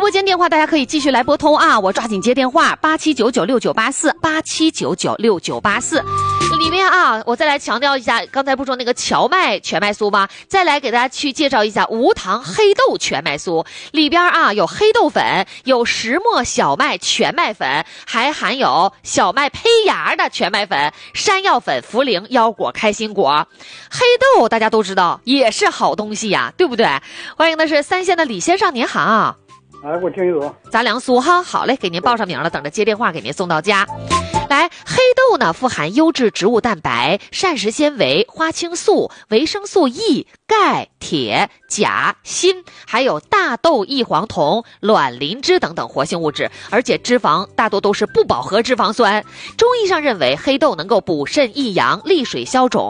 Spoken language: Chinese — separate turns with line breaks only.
播间电话大家可以继续来拨通啊，我抓紧接电话8799698487996984。里面啊，我再来强调一下，刚才不说那个荞麦全麦酥吗？再来给大家去介绍一下无糖黑豆全麦酥，里边啊有黑豆粉，有石磨小麦全麦粉，还含有小麦胚芽的全麦粉、山药粉、茯苓、腰果、开心果。黑豆大家都知道也是好东西呀，对不对？欢迎的是3线的李先生，您好。
哎，我听有
杂粮酥哈，好嘞，给您报上名了，等着接电话给您送到家。来，黑豆呢富含优质植物蛋白、膳食纤维、花青素、维生素 E、钙、铁、钾、锌，还有大豆异黄酮、卵磷脂等等活性物质，而且脂肪大多都是不饱和脂肪酸。中医上认为黑豆能够补肾益阳、利水消肿。